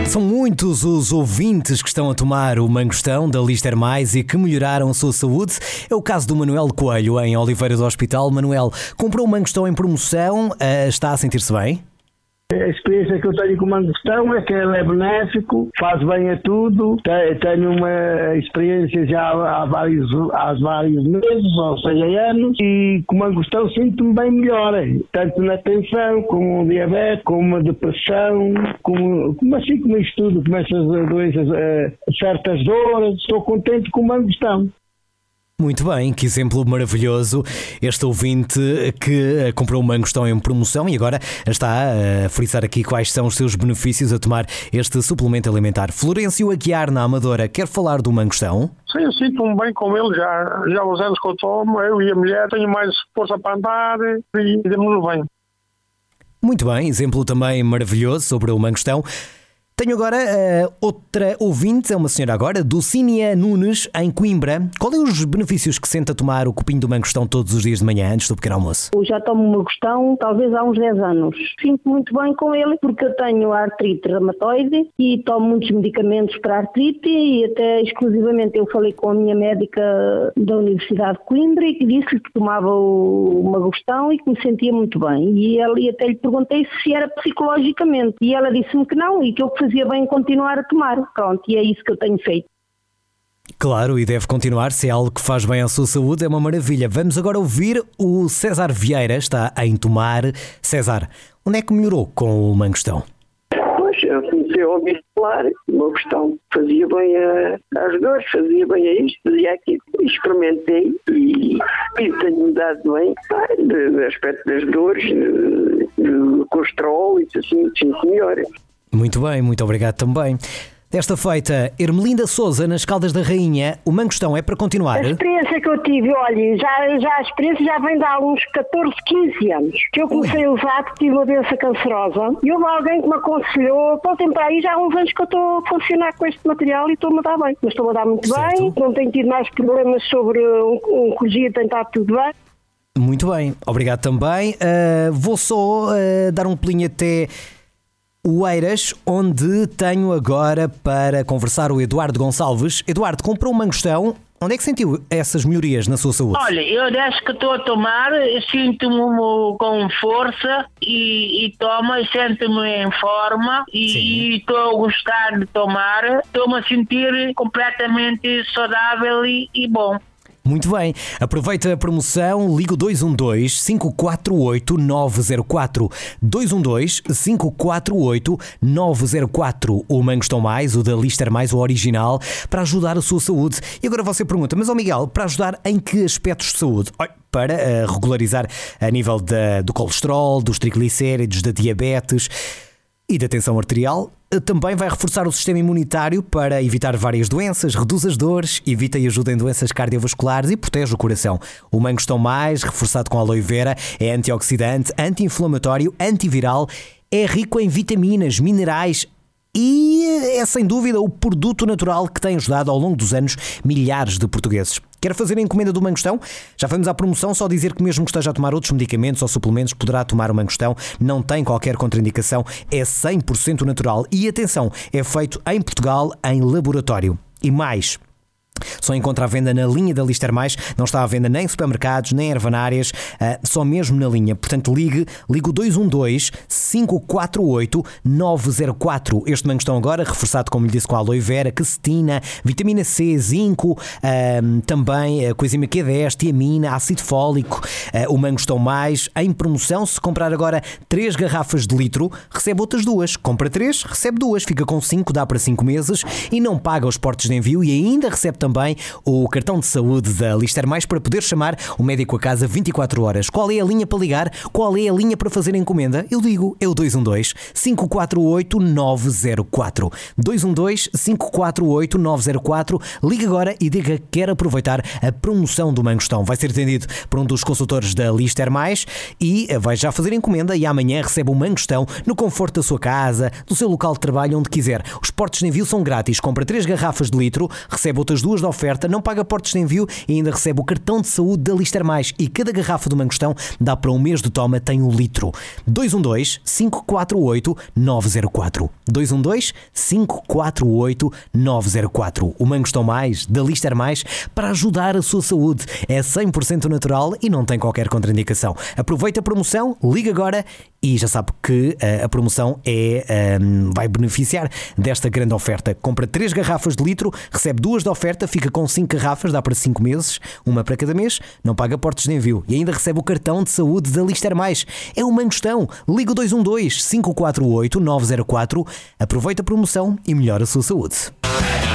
São muitos os ouvintes que estão a tomar o Mangostão da Lister Mais e que melhoraram a sua saúde. É o caso do Manuel Coelho, em Oliveira do Hospital. Manuel, comprou o Mangostão em promoção, está a sentir-se bem? A experiência que eu tenho com o Mangostão é que ele é benéfico, faz bem a tudo. Tenho uma experiência já há vários meses, ou seja, anos, e com o Mangostão sinto-me bem melhor, tanto na tensão, como o diabetes, como a depressão, como isto tudo, como essas doenças, certas dores. Estou contente com o Mangostão. Muito bem, que exemplo maravilhoso. Este ouvinte que comprou o Mangostão em promoção e agora está a frisar aqui quais são os seus benefícios a tomar este suplemento alimentar. Florencio Aguiar, na Amadora, quer falar do Mangostão? Sim, eu sinto-me bem com ele já há uns anos que eu tomo, eu e a mulher, tenho mais força para andar e demos bem. Muito bem, exemplo também maravilhoso sobre o Mangostão. Tenho agora outra ouvinte, é uma senhora agora, Dulcínia Nunes, em Coimbra. Qual é os benefícios que sente a tomar o copinho do Mangostão todos os dias de manhã, antes do pequeno almoço? Eu já tomo o Mangostão talvez há uns 10 anos. Sinto muito bem com ele porque eu tenho artrite reumatoide e tomo muitos medicamentos para artrite e até exclusivamente eu falei com a minha médica da Universidade de Coimbra e que disse que tomava o Mangostão e que me sentia muito bem. E até lhe perguntei se era psicologicamente e ela disse-me que não e que eu fazia bem continuar a tomar. Pronto, e é isso que eu tenho feito. Claro, e deve continuar, se é algo que faz bem à sua saúde, é uma maravilha. Vamos agora ouvir o César Vieira, está em Tomar. César, onde é que melhorou com o Mangostão? Pois, eu comecei a ouvir falar, o Mangostão fazia bem às dores, fazia bem a isto, fazia aquilo. Experimentei e tenho-me dado bem do aspecto das dores, do colesterol, isso assim, sim senhora. Muito bem, muito obrigado também. Desta feita, Ermelinda Souza, nas Caldas da Rainha, o Mangostão é para continuar? A experiência que eu tive, olha, a experiência já vem de há uns 14, 15 anos, que eu comecei a usar, que tive uma doença cancerosa, e houve alguém que me aconselhou, voltem para aí, já há uns anos que eu estou a funcionar com este material e estou-me a dar bem. Mas estou-me a dar muito certo. Bem, não tenho tido mais problemas sobre oncologia, tem estado tudo bem. Muito bem, obrigado também. Vou só dar um pulinho até Oeiras, onde tenho agora para conversar o Eduardo Gonçalves. Eduardo, comprou um Mangostão. Onde é que sentiu essas melhorias na sua saúde? Olha, eu desde que estou a tomar, sinto-me com força e tomo, sinto-me em forma e estou a gostar de tomar. Estou-me a sentir completamente saudável e bom. Muito bem, aproveita a promoção, liga o 212-548-904, 212-548-904, o Mangostão Mais, o da Lister Mais, o original, para ajudar a sua saúde. E agora você pergunta, mas Miguel, para ajudar em que aspectos de saúde? Para regularizar a nível do colesterol, dos triglicéridos, da diabetes e da tensão arterial. Também vai reforçar o sistema imunitário para evitar várias doenças, reduz as dores, evita e ajuda em doenças cardiovasculares e protege o coração. O Mangostão Mais, reforçado com aloe vera, é antioxidante, anti-inflamatório, antiviral, é rico em vitaminas, minerais e é sem dúvida o produto natural que tem ajudado ao longo dos anos milhares de portugueses. Quer fazer a encomenda do Mangostão? Já vamos à promoção, só dizer que mesmo que esteja a tomar outros medicamentos ou suplementos, poderá tomar o Mangostão, não tem qualquer contraindicação, é 100% natural e atenção, é feito em Portugal em laboratório. E mais, só encontra à venda na linha da Lister Mais, não está à venda nem em supermercados, nem em ervanárias, só mesmo na linha. Portanto, ligue o 212-548-904. Este Mangostão agora, reforçado, como lhe disse, com aloe vera, quercetina, vitamina C, zinco, também coenzima Q10, tiamina, ácido fólico. O Mangostão Mais, em promoção, se comprar agora 3 garrafas de litro, recebe outras 2. Compra 3, recebe 2, fica com 5, dá para 5 meses e não paga os portos de envio e ainda recebe também o cartão de saúde da Lister Mais para poder chamar o médico a casa 24 horas. Qual é a linha para ligar? Qual é a linha para fazer a encomenda? Eu digo, é o 212-548-904. 212-548-904. Ligue agora e diga que quer aproveitar a promoção do Mangostão. Vai ser atendido por um dos consultores da Lister Mais e vai já fazer a encomenda e amanhã recebe o Mangostão no conforto da sua casa, do seu local de trabalho, onde quiser. Os portos de envio são grátis. Compra 3 garrafas de litro, recebe outras 2 2 de oferta, não paga portos de envio e ainda recebe o cartão de saúde da Lister Mais. E cada garrafa do Mangostão dá para um mês de toma, tem 1 litro. 212-548-904. 212-548-904. O Mangostão Mais, da Lister Mais, para ajudar a sua saúde. É 100% natural e não tem qualquer contraindicação. Aproveita a promoção, liga agora e já sabe que a promoção vai beneficiar desta grande oferta. Compra 3 garrafas de litro, recebe 2 de oferta, fica com 5 garrafas, dá para 5 meses, uma para cada mês, não paga portos de envio e ainda recebe o cartão de saúde da Lister Mais. É o Mangostão. Liga o 212-548-904, aproveita a promoção e melhora a sua saúde.